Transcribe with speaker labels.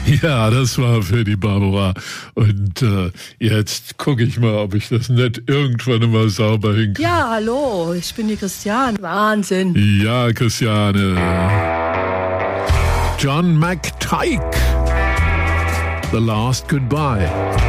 Speaker 1: Ja, das war für die Barbara. Und jetzt gucke ich mal, ob ich das nicht irgendwann mal sauber hinkriege.
Speaker 2: Ja, hallo, ich bin die Christiane. Wahnsinn.
Speaker 1: Ja, Christiane. John McTighe. The Last Goodbye.